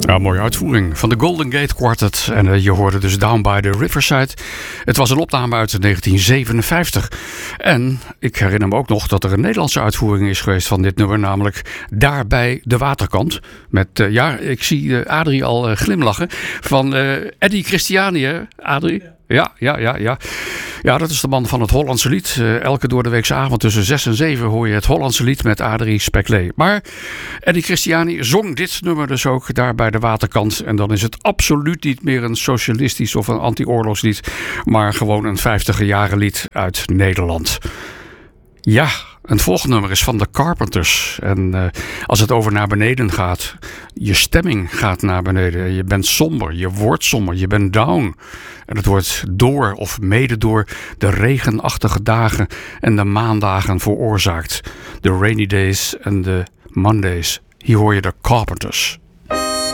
Ja, mooie uitvoering van de Golden Gate Quartet. En je hoorde dus Down by the Riverside. Het was een opname uit 1957. En ik herinner me ook nog dat er een Nederlandse uitvoering is geweest van dit nummer. Namelijk Daar bij de Waterkant. Met, ik zie Adrie al glimlachen. Van Eddie Christiani, hè, Adrie? Ja. Ja, dat is de man van het Hollandse lied. Elke doordeweekse avond tussen 6 en 7 hoor je het Hollandse lied met Adrie Speklee. Maar Eddie Christiani zong dit nummer dus ook daar bij de waterkant. En dan is het absoluut niet meer een socialistisch of een anti-oorlogslied. Maar gewoon een 50er jaren lied uit Nederland. Ja, een volgende nummer is van de Carpenters. En als het over naar beneden gaat, je stemming gaat naar beneden. Je bent somber, je wordt somber, je bent down. En het wordt door of mede door de regenachtige dagen en de maandagen veroorzaakt. De rainy days en de Mondays. Hier hoor je de Carpenters.